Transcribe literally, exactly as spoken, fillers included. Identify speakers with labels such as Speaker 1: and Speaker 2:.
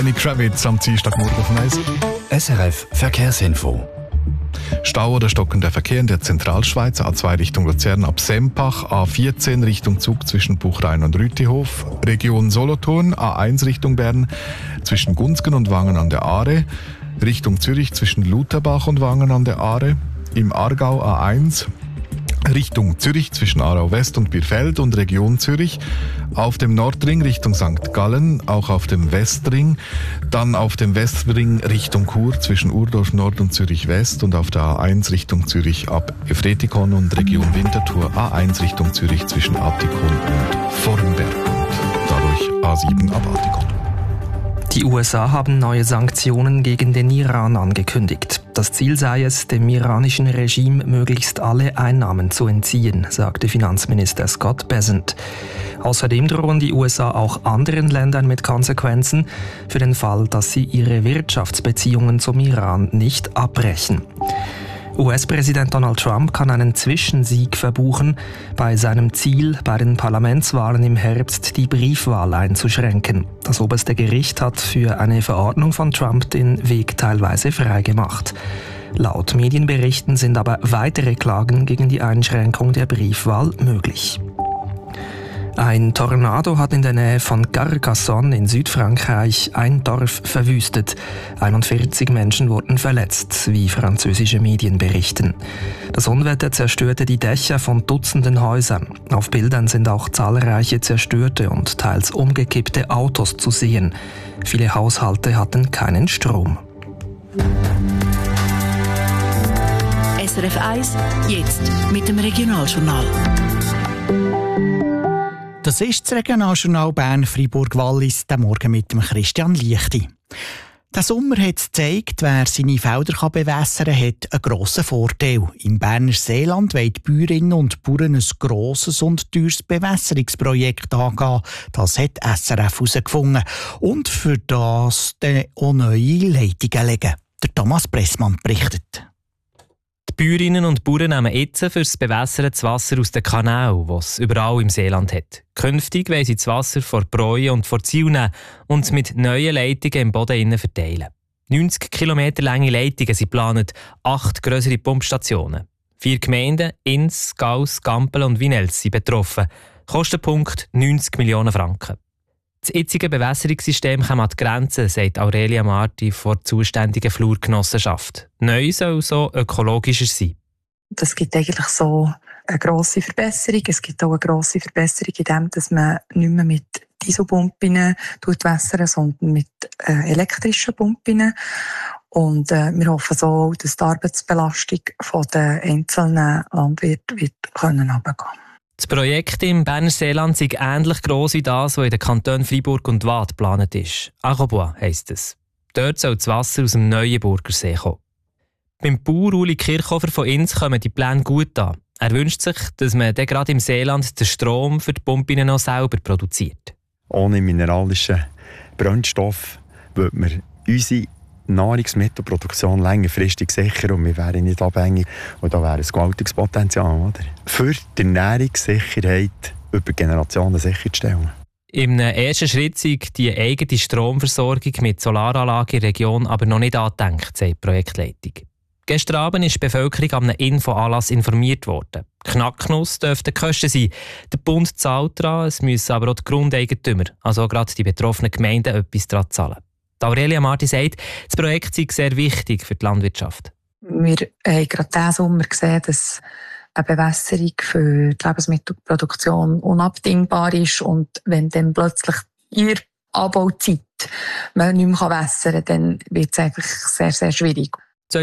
Speaker 1: Lenny Kravitz am Dienstagmorgen auf Eis.
Speaker 2: S R F Verkehrsinfo.
Speaker 1: Stau oder stockender Verkehr in der Zentralschweiz, A zwei Richtung Luzern ab Sempach, A vierzehn Richtung Zug zwischen Buchrein und Rütihof, Region Solothurn, A eins Richtung Bern zwischen Gunzgen und Wangen an der Aare, Richtung Zürich zwischen Lutherbach und Wangen an der Aare, im Aargau A eins, Richtung Zürich zwischen Aarau West und Bierfeld und Region Zürich, auf dem Nordring Richtung Sankt Gallen, auch auf dem Westring, dann auf dem Westring Richtung Chur zwischen Urdorf Nord und Zürich West und auf der A eins Richtung Zürich ab Efretikon und Region Winterthur, A eins Richtung Zürich zwischen Attikon und Vornberg und dadurch A sieben ab Attikon.
Speaker 3: Die U S A haben neue Sanktionen gegen den Iran angekündigt. Das Ziel sei es, dem iranischen Regime möglichst alle Einnahmen zu entziehen, sagte Finanzminister Scott Bessent. Außerdem drohen die U S A auch anderen Ländern mit Konsequenzen für den Fall, dass sie ihre Wirtschaftsbeziehungen zum Iran nicht abbrechen. U S-Präsident Donald Trump kann einen Zwischensieg verbuchen bei seinem Ziel, bei den Parlamentswahlen im Herbst die Briefwahl einzuschränken. Das oberste Gericht hat für eine Verordnung von Trump den Weg teilweise freigemacht. Laut Medienberichten sind aber weitere Klagen gegen die Einschränkung der Briefwahl möglich. Ein Tornado hat in der Nähe von Carcassonne in Südfrankreich ein Dorf verwüstet. einundvierzig Menschen wurden verletzt, wie französische Medien berichten. Das Unwetter zerstörte die Dächer von Dutzenden Häusern. Auf Bildern sind auch zahlreiche zerstörte und teils umgekippte Autos zu sehen. Viele Haushalte hatten keinen Strom.
Speaker 4: S R F eins, jetzt mit dem Regionaljournal.
Speaker 5: Das ist das Regionaljournal Bern-Fribourg-Wallis, der Morgen mit dem Christian Liechti. Der Sommer hat gezeigt, wer seine Felder bewässern kann, hat einen grossen Vorteil. Im Berner Seeland wollen die Bäuerinnen und Bauern ein grosses und teures Bewässerungsprojekt angehen. Das hat S R F herausgefunden. Und für das dann auch neue Leitungen legen. Der Thomas Pressmann berichtet.
Speaker 6: Die Bäuerinnen und Bauern nehmen jetzt für das Bewässern das Wasser aus den Kanälen, das es überall im Seeland hat. Künftig wollen sie das Wasser vor Bräuen und vor Ziel nehmen und es mit neuen Leitungen im Boden innen verteilen. neunzig Kilometer lange Leitungen sind geplant, acht grössere Pumpstationen. Vier Gemeinden, Ins, Gauss, Gampel und Winels, sind betroffen. Kostenpunkt neunzig Millionen Franken. Das jetzige Bewässerungssystem kommt an die Grenzen, sagt Aurelia Marti von der zuständigen Flurgenossenschaft. Neu soll so ökologischer sein.
Speaker 7: Es gibt eigentlich so eine grosse Verbesserung. Es gibt auch eine grosse Verbesserung in dem, dass man nicht mehr mit Dieselpumpen wässern, sondern mit äh, elektrischen Pumpen. Und äh, wir hoffen so, dass die Arbeitsbelastung der einzelnen Landwirte wird können runtergehen.
Speaker 6: Das Projekt im Berner Seeland ist ähnlich gross wie das, was in den Kantonen Freiburg und Waadt geplant ist. Arobois heisst es. Dort soll das Wasser aus dem Neuenburger See kommen. Beim Bauer Uli Kirchhofer von Ins kommen die Pläne gut an. Er wünscht sich, dass man dann gerade im Seeland den Strom für die Pumpen noch selber produziert.
Speaker 8: Ohne mineralischen Brennstoff würde man unsere Nahrungsmittelproduktion längerfristig sichern und wir wären nicht abhängig. Und da wäre ein gewaltiges Potenzial, oder? Für die Ernährungssicherheit über Generationen sicherzustellen.
Speaker 6: Im ersten Schritt ist die eigene Stromversorgung mit Solaranlagen in der Region aber noch nicht angedenkt, sagt die Projektleitung. Gestern Abend ist die Bevölkerung an einem Infoanlass informiert worden. Knacknuss dürften die Kosten sein. Der Bund zahlt daran, es müssen aber auch die Grundeigentümer, also gerade die betroffenen Gemeinden, etwas daran zahlen. Aurelia Marti sagt, das Projekt sei sehr wichtig für die Landwirtschaft.
Speaker 7: Wir haben gerade diesen Sommer gesehen, dass eine Bewässerung für die Lebensmittelproduktion unabdingbar ist. Und wenn dann plötzlich in der Anbauzeit man nicht mehr wässern kann, dann wird es eigentlich sehr, sehr schwierig.